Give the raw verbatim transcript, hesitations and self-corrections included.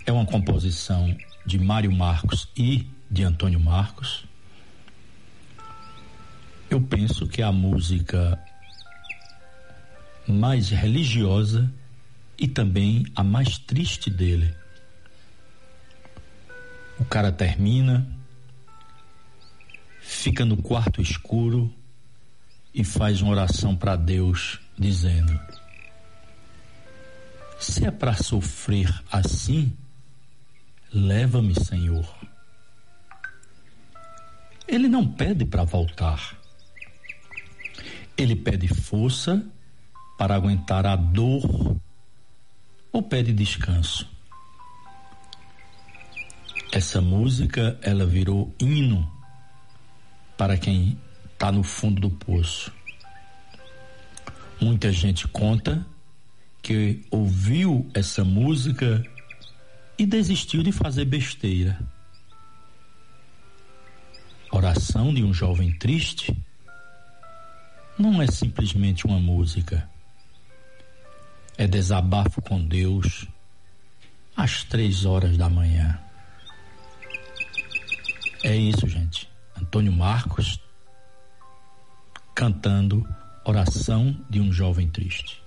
é uma composição de Mário Marcos e de Antônio Marcos. Eu penso que é a música mais religiosa e também a mais triste dele. O cara termina, fica no quarto escuro e faz uma oração para Deus, dizendo: se é para sofrer assim, leva-me, Senhor. Ele não pede para voltar. Ele pede força para aguentar a dor ou pede descanso. Essa música, ela virou hino para quem está no fundo do poço. Muita gente conta que ouviu essa música e desistiu de fazer besteira. Oração de um jovem triste não é simplesmente uma música. É desabafo com Deus às três horas da manhã. É isso, gente. Antônio Marcos cantando Oração de um Jovem Triste.